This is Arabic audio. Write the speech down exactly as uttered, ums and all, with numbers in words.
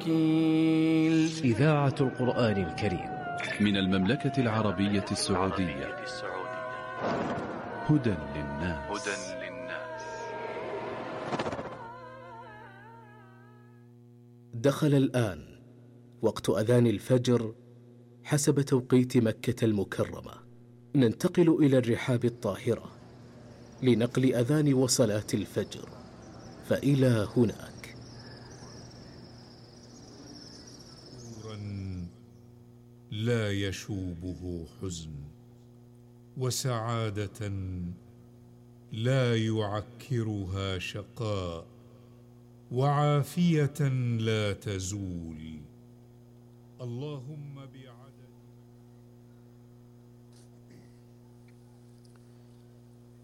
إذاعة القرآن الكريم من المملكة العربية السعودية. هدى للناس. دخل الآن وقت أذان الفجر حسب توقيت مكة المكرمة. ننتقل إلى الرحاب الطاهرة لنقل أذان وصلاة الفجر، فإلى هناك. لا يشوبه حزن، وسعادة لا يعكرها شقاء، وعافية لا تزول. اللهم بعافية